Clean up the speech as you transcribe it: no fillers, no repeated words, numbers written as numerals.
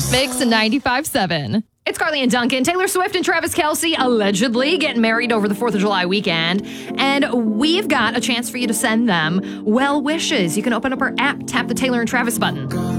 Mix 95.7. It's Carly and Duncan. Taylor Swift and Travis Kelce allegedly getting married over the 4th of July weekend. And we've got a chance for you to send them well wishes. You can open up our app, tap the Taylor and Travis button.